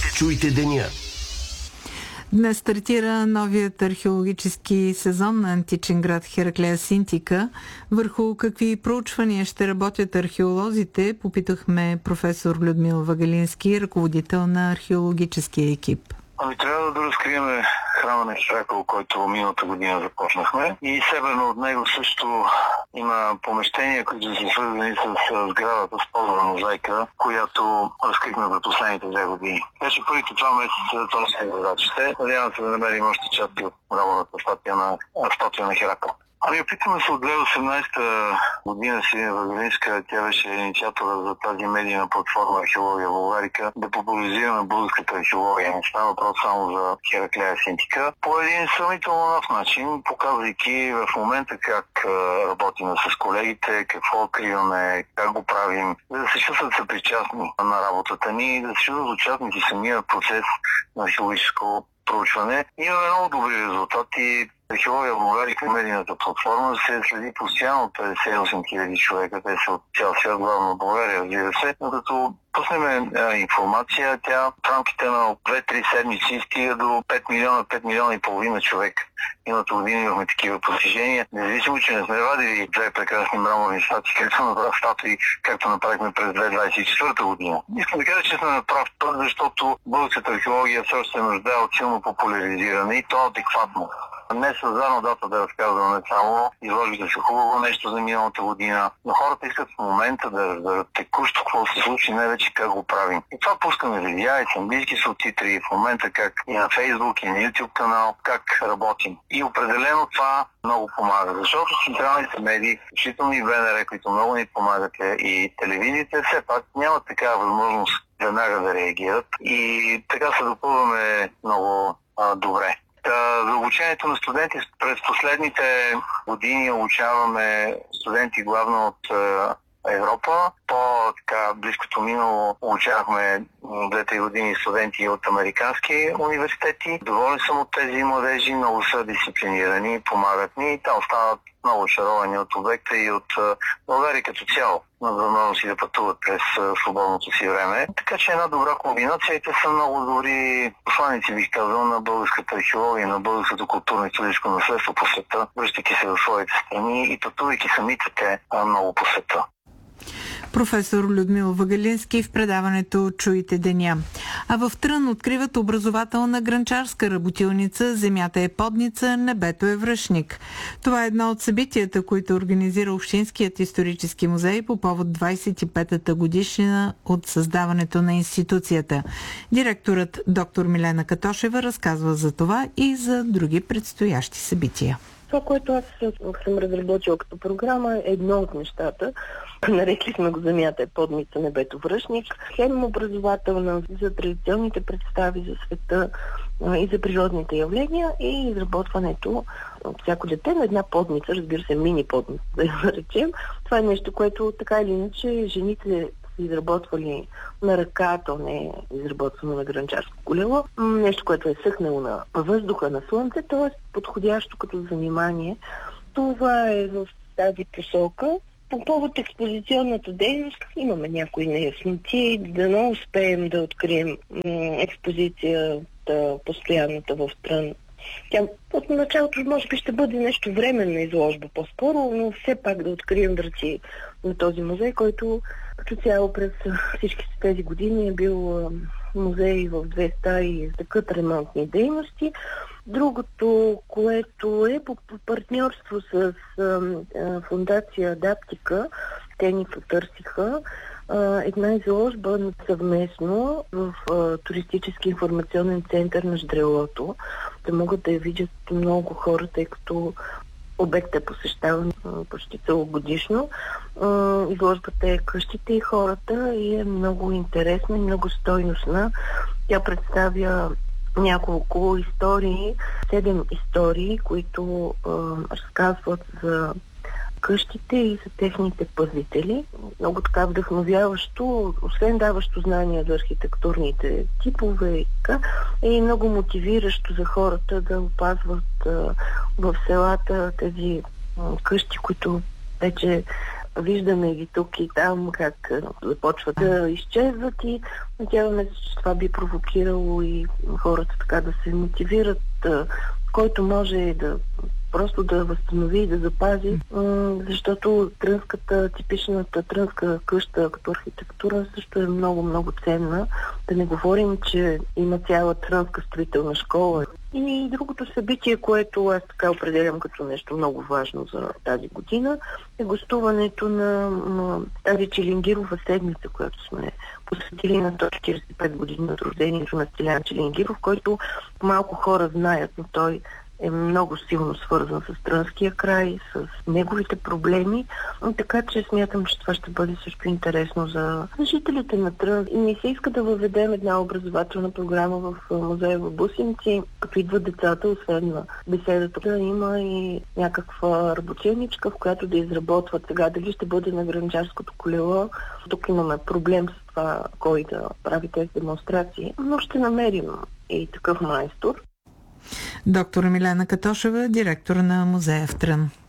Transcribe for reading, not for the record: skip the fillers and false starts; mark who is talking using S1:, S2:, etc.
S1: Чуйте деня.
S2: Днес стартира новият археологически сезон на античен град Хераклея Синтика. Върху какви проучвания ще работят археолозите, попитахме професор Людмил Вагалински, ръководител на археологическия екип.
S3: Трябва да разкрием храма на Херакъл, който миналата година започнахме. И северно от него също има помещения, които са свързани с сградата с ползва мозайка, която разкрихме за последните 2 години. Така че първите 2 месеца това са задачите. Надявам се да намерим още части от работната статуя на Херакъл. Опитваме се от 2018 година Силина Вагалинска, тя беше инициатора за тази медийна платформа Археология в България, да популяризираме българската археология. Не става въпрос само за Хераклея Синтика. По един сравнително нов начин, показвайки в момента как работим с колегите, какво откриваме, как го правим, да се чувстват съпричастни на работата ни, да се чувстват участници в самия процес на археологическо проучване. Имаме много добри резултати. Археология в България и медийната платформа се следи постоянно от 58 000 човека. Те са от цял свят, главно в България, разбира се. Но като пуснем информация, тя в рамките на 2-3 седмици стига до 5 милиона и половина човек. Миналата година имахме такива постижения. Независимо, че не сме вадили 2 прекрасни мраморни статуи, както направихме през 2024 година. Искам да кажа, че сме на прав път, защото българската археология все още се нуждае от силно популяризиране и то адекватно. Не с задна дата да разказваме само, изложите се хубаво нещо за миналата година, но хората искат в момента да разберат текущо какво се случи, не вече как го правим. И това пускаме видеа и с английски субтитри, в момента как и на Фейсбук, и на YouTube канал, как работим. И определено това много помага, защото централните медии, включително и БНР, които много ни помагат, и телевизиите, все пак нямат такава възможност веднага да реагират и така се допълваме много добре. За обучението на студенти през последните години обучаваме студенти главно от Европа. По-близкото минало обучавахме 2-3 години студенти от американски университети. Доволен съм от тези младежи, много са дисциплинирани, помагат ни. Те остават много очаровани от обекта и от България като цяло, на възможност да пътуват през свободното си време. Така че една добра комбинация и те са много добри посланици, бих казал, на българската археология, на българското културно-историческо наследство по света, връщайки се в своите страни и пътувайки самите те много по света.
S2: Професор Людмил Вагалински в предаването Чуйте деня. А в Трън откриват образователна гранчарска работилница «Земята е подница, небето е връшник». Това е едно от събитията, които организира Общинският исторически музей по повод 25-та годишнина от създаването на институцията. Директорът доктор Милена Катошева разказва за това и за други предстоящи събития.
S4: Това, което аз съм разработила като програма, е едно от нещата. Нарекли сме го «Земята е подница, небето връшник». Хем образователна за традиционните представи за света и за природните явления и изработването от всяко дете на една подница, разбира се, мини подница, да я наречем. Това е нещо, което така или иначе жените са изработвали на ръка, то не е изработвано на гранчарско колело. Нещо, което е съхнало на въздуха, на слънце, т.е. подходящо като занимание. Това е в тази посока. По повод експозиционната дейност имаме някои неясноти. Дано успеем да открием експозицията постоянната в Трън. Тя от началото може би ще бъде нещо временна изложба по-скоро, но все пак да открием врати на този музей, който като цяло през всички тези години е бил музей в 2 стаи, такът ремонтни дейности. Другото, което е по партньорство с фондация Адаптика, те ни потърсиха една изложба съвместно в туристически информационен център на Ждрелото. Да могат да я видят много хора, тъй като обектът е посещаван почти целогодишно. Изложбата е къщите и хората и е много интересна и много стойностна. Тя представя няколко истории, 7 истории, които разказват за къщите и за техните пазители. Много така вдъхновяващо, освен даващо знания за архитектурните типове и така, е много мотивиращо за хората да опазват в селата тези къщи, които вече виждаме ги тук и там, как започват да изчезват и надяваме се, че това би провокирало и хората така да се мотивират, който може да просто да възстанови и да запази, защото типичната трънска къща като архитектура също е много, много ценна. Да не говорим, че има цяла трънска строителна школа. И другото събитие, което аз така определям като нещо много важно за тази година, е гостуването на тази Чилингирова седмица, която сме посветили на 145 години от рождението на Стилян Чилингиров, който малко хора знаят, но той е много силно свързан с Трънския край, с неговите проблеми. Така че смятам, че това ще бъде също интересно за жителите на Трън. И ми се иска да въведем една образователна програма в музея в Бусинци, като идват децата, освен на беседата, да има и някаква работилничка, в която да изработват сега дали ще бъде на Гранчарското колело. Тук имаме проблем с това кой да прави тези демонстрации, но ще намерим и такъв майстор.
S2: Доктор Милена Катошева, директор на музея в Трън.